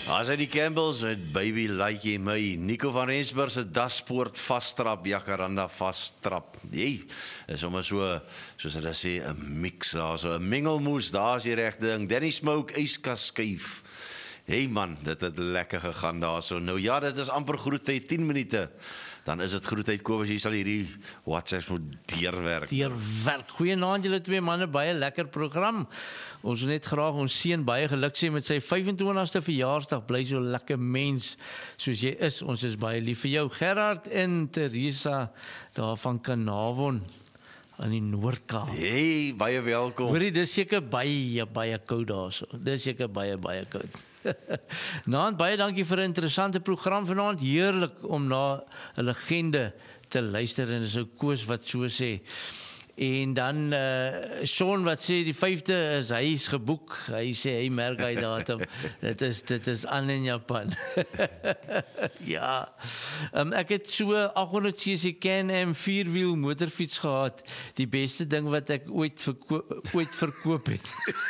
As hy die Campbells met Baby Like Jy My, Nico van Rensburg se daspoort vasstrap, Jacaranda vasstrap. Jy, is sommer so, soos hulle sê, 'n mix daar, so 'n mengelmoes, daar is die regte ding. Danny Smoke, yskas skuif. Hey man, dit het lekker gegaan daar so. Nou ja, dit is amper groettyd, 10 minute. Dan is dit groettyd, Kobus, jy sal hierdie WhatsApps moet deurwerk. Goeienaand julle twee manne, baie lekker program. Ons wil net graag ons seun baie geluk sê met sy 25ste verjaarsdag. Bly so lekker mens soos jy is. Ons is baie lief vir jou. Gerard en Teresa daar van Kanavon aan die Noord-Kaap. Hey, baie welkom. Hoorie, dis seker baie koud daarso. Dis seker baie koud. Naand, baie dankie vir 'n interessante program vanaand. Heerlik om na 'n legende te luister en dis ou Koos wat so sê. En dan Sean wat sê die 5de is hy is geboek. Hy sê hy merk hy datum. dit is aan in Japan. Ja. Ek het so 800cc Can-Am 4-wiel motorfiets gehad. Die beste ding wat ek ooit verkoop het.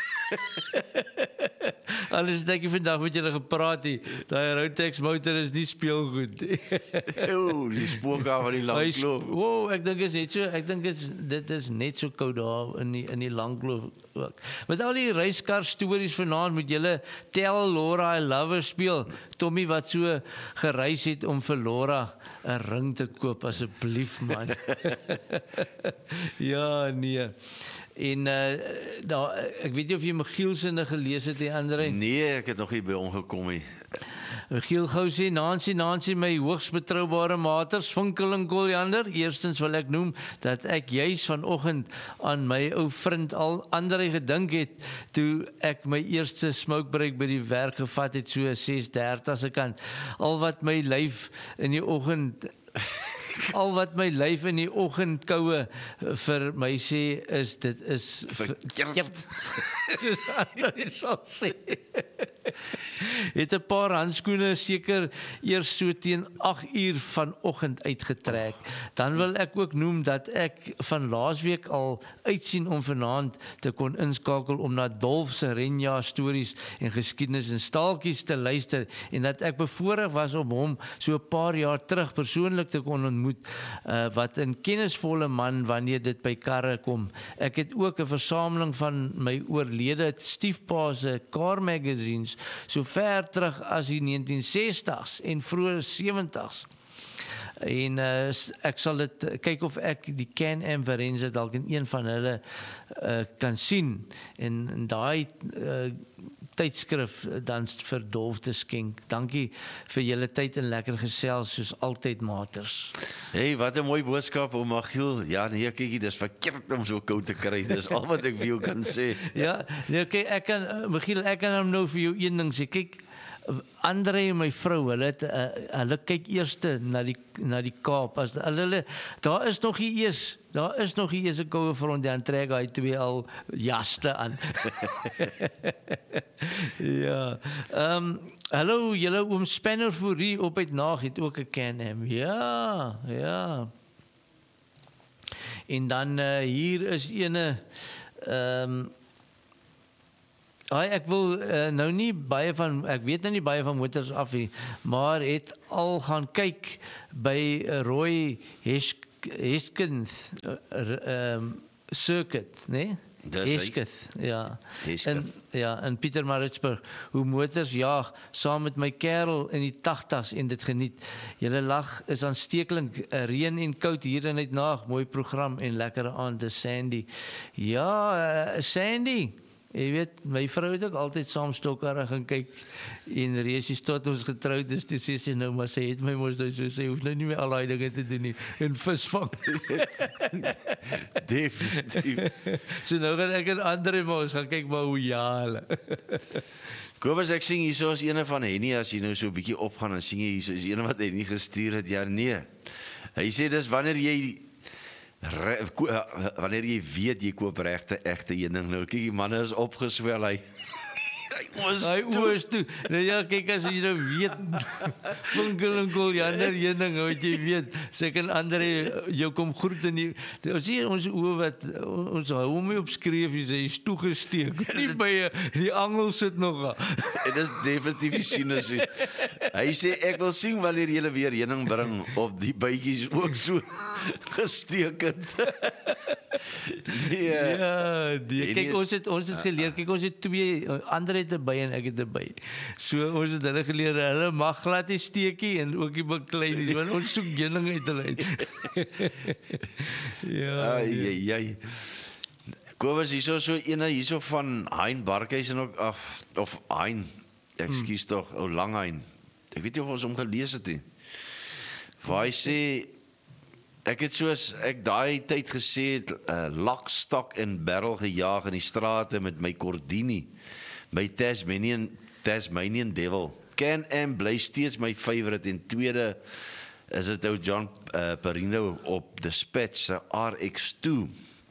Alles dink ek vandag met julle gepraat het. Daai Rotex motor is nie speelgoed. Die spoorka van die Langkloof. Ek dink is net so, dit is net so koud daar in die Langkloof ook. Met al die reiskar stories vanaand moet julle Tell Laura I Love Her speel. Tommy wat so gereis het om vir Laura 'n ring te koop, asseblief man. Ja, nee. En ek weet nie of jy Michiel se gelees het die ander. Nee, ek het nog nie by hom gekom nie. Michiel gou sê, Nancy, my hoogs betroubare maters, Vinkel en Koljander. Eerstens wil ek noem dat ek juis vanoggend aan my ou vriend André gedink het toe ek my eerste smokebreak by die werk gevat het, so 6:30 se kant. Al wat my lyf in die oggendkoue vir my sê is dit is verkeerd. Het 'n paar handskoene seker eers so teen 8:00 vanoggend uitgetrek. Dan wil ek ook noem dat ek van laasweek al uitsien om vanaand te kon inskakel om na Dolf se Renja stories en geskiedenis en staaltjies te luister en dat ek bevoorreg was om hom so 'n paar jaar terug persoonlik te kon ontmoet, wat 'n kennisvolle man wanneer dit by karre kom. Ek het ook 'n versameling van my oorlede stiefpa se car magazines so ver terug as die 1960s en vroeë 70s. En ek sal dit kyk of ek die Can-Am Varenza dalk in een van hulle kan sien en daai tydskrif dan vir Dolf te skenk. Dankie vir julle tyd en lekker gesels soos altyd maters. Hey, wat 'n mooi boodskap om Michiel. Ja, nee, kykie, dis verkeerd om so koud te kry. Dis al wat ek vir jou kan sê. Ja, nee, kyk, Michiel, ek kan hom nou vir jou een ding sê. Kyk, André en my vrou, hulle kyk eers na die Kaap. As hulle daar is nog nie eers 'n koue front, dan trek hy twee al jaste aan. Ja. Hallo, julle oom Spanner Fourie op uit Naag het ook 'n Can-Am. Ja. En dan hier is ene ek wil nou nie baie van, ek weet nou nie baie van motors af nie, maar het al gaan kyk by Roy Hesketh circuit, né? Hesketh, ja. In Pietermaritzburg, hoe motors jaag saam met my kerel in die 80s en dit geniet. Julle lag is aansteeklik, reën en koud hier in Uitnaag, mooi program en lekkere aande, Sandy. Ja, Sandy. Jy weet, my vrou het ook altyd saam stokkarre gaan kyk en reisies tot ons getroud is, toe sê sy nou, maar sy het my mos nou so sê, hoef nou nie meer al die dinge te doen nie, en visvang. Definitief. So nou gaan ek en André mos gaan kyk maar hoe hulle. Kobus, ek sien hier so as ene van Henny, as jy nou so 'n bietjie opgaan, dan sien jy hier so as ene wat hy nie gestuur het, ja nee. Hy sê dis wanneer jy weet jy koop regte egte heuning. Nou kyk, die manne is opgeswel, hy Hy oos toe. Nou ja, kyk as jy nou weet. Winkel Jander Jenning, wat jy weet. Sy kan ander jou kom groet in die ons sien ons oë wat ons hou hom nie op skreefies, hy is toegesteek. Nie by die angel sit nog. En dis definitief die sinus. Hy sê ek wil sien wanneer jy weer heuning bring op die bytjies ook so gesteek het. Ja, kyk ons het geleer, kyk ons het twee ander het erbij en ek het erbij. So ons het hulle geleer, hulle mag glad nie steekie en ook nie beklein nie, want ons soek heuning uit hulle uit. Ja. Jy. Kobus hierso van Hein Barkhuizen ook af of Hein. Ekskuus tog, ou Langhein. Ek weet nie of ons hom gelees het nie. Waar hy sê ek het soos ek daai tyd gesê het, lock, stock en barrel gejaag in die strate met my Cordini, my Tasmanian Devil. Can-Am bly steeds my favourite en tweede is dit ou John Perino op Dispatch se RX2.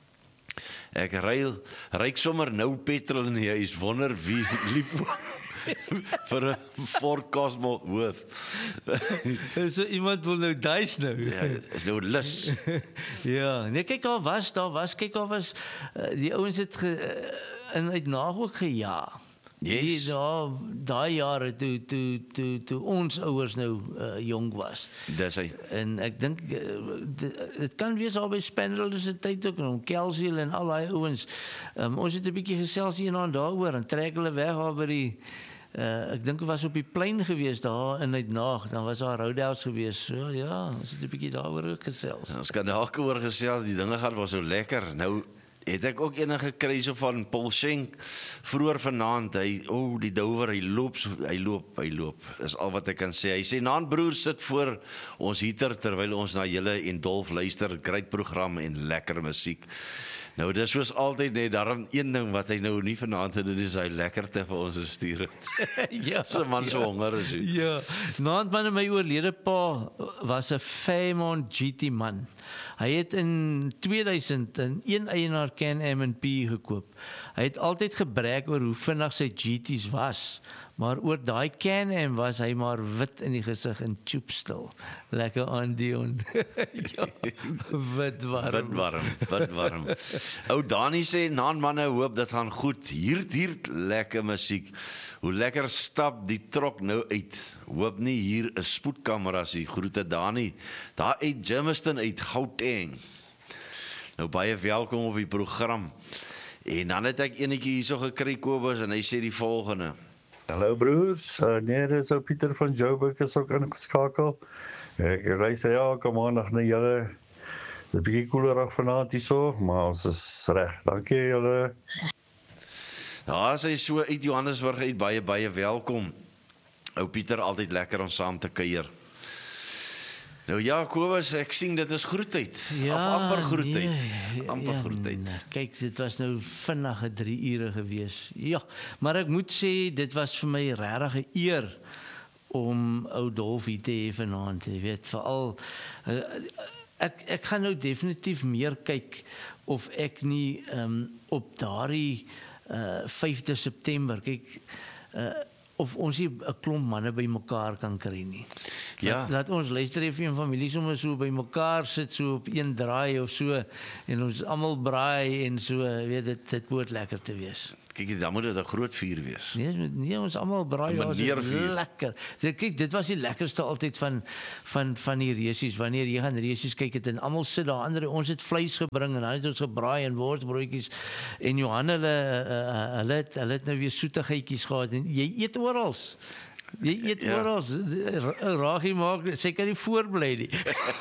Ek ryk sommer nou petrol in die huis, wonder wie lief vir 'n Ford Cosmo Worth. So iemand wil nou duis nou. Ja, is nou lus. Ja, nee kyk al was die ouens het in uit nag ook gejaag. Yes. Daai jare toe ons ouers nou jong was. Dis hy. En ek dink dit kan wees al by Spendel se tyd ook en Kelsiel en al daai ouens. Ons het 'n bietjie gesels hier en daaroor en trek hulle weg daar by die ek dink dit was op die plein gewees daar in Uitnaag, dan was daar roadhouse gewees. So ja, ons het 'n bietjie daaroor ook gesels. Ons kan dalk oor gesels, die dinge gaan was so lekker. Nou het ek ook enige gekry so van Paul Schenk vroeër vanaand. Die douwer, hy loop. Dis al wat ek kan sê. Hy sê Naan broer sit voor ons heater terwyl ons na julle en Dolf luister, great program en lekker musiek. Nou dis soos altyd net daarom een ding wat hy nou nie vanaand het, dis hy lekkerte vir ons gestuur het. Ja, so man so honger is hy. Ja, naand man my oorlede pa was 'n Fairmont GT man. Hy het in 2000 een eienaar Can-Am en P gekoop. Hy het altyd gebrek oor hoe vinnig sy GT's was. Maar oor daai Can-Am was hy maar wit in die gesig en choopstil. Lekker aan Dion. Ja, wit warm. Ou Dani sê, Naan manne, hoop dit gaan goed. Hier lekker musiek. Hoe lekker stap die trok nou uit. Hoop nie hier is spoedkameras nie. Groete Dani. Daar uit Germiston uit Gauteng. Nou baie welkom op die program. En dan het ek enetjie hierso gekry Kobus en hy sê die volgende. Hallo broers, nee, dis ou Pieter van Joburg is ook ingeskakel. Ek reis elke maandag na julle. Dit is 'n bietjie koelerig vanaand hierso, maar ons is reg. Dankie julle. Ja, sy is so uit Johannesburg uit baie welkom. Ou Pieter, altyd lekker om saam te kuier. Nou ja, Kobus, ek sien dit is groetheid. Ja, of amper groetheid. Nee, amper groetheid. Nee. Kyk, dit was nou vinnige 3 ure gewees. Ja, maar ek moet sê dit was vir my regtig 'n eer om ou Dolfie te hê vanaand, jy weet, veral ek gaan nou definitief meer kyk of ek nie op daardie 5de September kyk of ons nie 'n klomp manne by mekaar kan kry nie. Ja. Laat ons luister effe en familie sommer so by mekaar sit so op een draai of so en ons almal braai en so, weet dit moet lekker te wees. Kyk, dan moet dit 'n groot vuur wees. Nee, ons almal braai lekker. Kyk, dit was die lekkerste altyd van die resies. Wanneer jy gaan resies kyk het en almal sit daar, ander ons het vleis gebring en dan het ons gebraai en worsbroodjies en Johan hulle het nou weer soetigheidjies gehad en jy eet oral. Jy eet oral. Ragie maak, sy kan nie voorbly nie.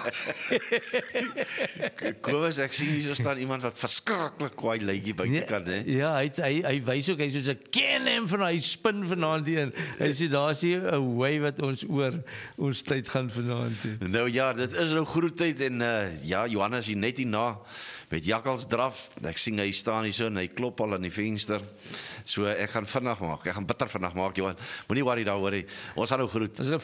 Kobus, ek sien hier so staan iemand wat verskriklik kwaai lykie buitekant, hè? Ja, hy wys ook, hy soos 'n Can-Am van hy spin vanaand hier. Hy sê daar's hier 'n way wat ons oor ons tyd gaan vanaand doen. Nou ja, dit is nou groetheid en ja, Johannes hier net hierna met Jakkals draf. Ek sien hy staan hier so en hy klop al aan die venster. So ek gaan vinnig maak. Ek gaan bitter vinnig maak, Johan. Moenie worry daaroor nie. Ons gaan nou groet. Dis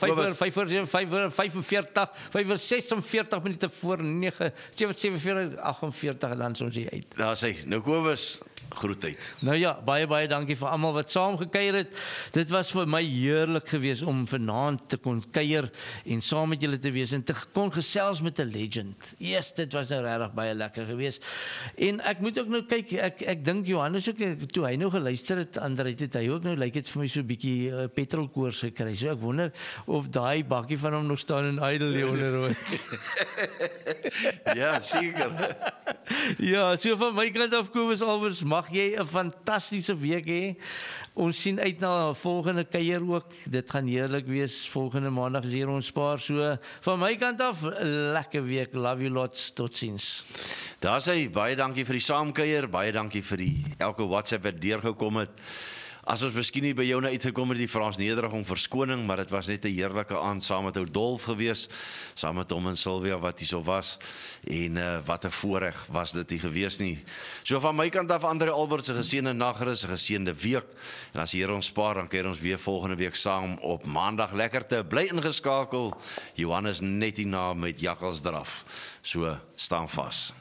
5:46 minute voor 9, 7:48 en dan is ons hier uit. Daar sê, nou Kobus, groet uit. Nou ja, baie dankie vir almal wat saam gekuier het. Dit was vir my heerlik geweest om vanaand te kon kuier en saam met julle te wees en te kon gesels met 'n legend. Yes, dit was nou regtig baie lekker geweest. En ek moet ook nou kyk, ek dink Johannes ook toe hy nou geluister het Andrei, het hy ook nou lyk dit vir my so 'n bietjie petrolkoors gekry. So ek wonder of daai bakkie van hom nog staan in idle onder. Ja, seker. Ja, so van my kant af Kobus Albers, mag jy 'n fantastiese week hê. Ons sien uit na 'n volgende kuier ook. Dit gaan heerlik wees. Volgende maandag is hier ons spaar. So van my kant af, lekker week. Love you lots. Totsiens. Daar sê, baie dankie vir die saamkuier, baie dankie vir elke WhatsApp wat deurgekom het. As ons miskien nie by jou nou uitgekom het, die vra ons nederig om verskoning, maar dit was net 'n heerlike aand saam met ou Dolf gewees, saam met hom en Sylvia wat hierso was, en wat 'n voorreg was dit nie gewees nie. So van my kant af, Andrei Albert, 'n geseënde nagrus, 'n geseënde week, en as die Here ons spaar, dan kuier ons weer volgende week saam op maandag lekker te bly ingeskakel. Johannes net hierna met Jakkals draf. So, staan vas.